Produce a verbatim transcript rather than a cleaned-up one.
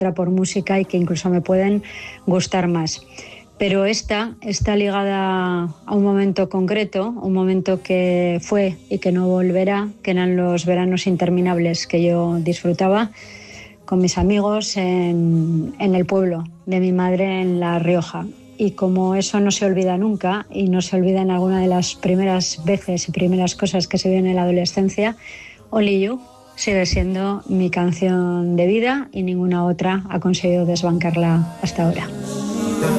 por música y que incluso me pueden gustar más. Pero esta está ligada a un momento concreto, un momento que fue y que no volverá, que eran los veranos interminables que yo disfrutaba con mis amigos en, en el pueblo de mi madre en La Rioja. Y como eso no se olvida nunca y no se olvida en alguna de las primeras veces y primeras cosas que se viven en la adolescencia, Only You sigue siendo mi canción de vida y ninguna otra ha conseguido desbancarla hasta ahora.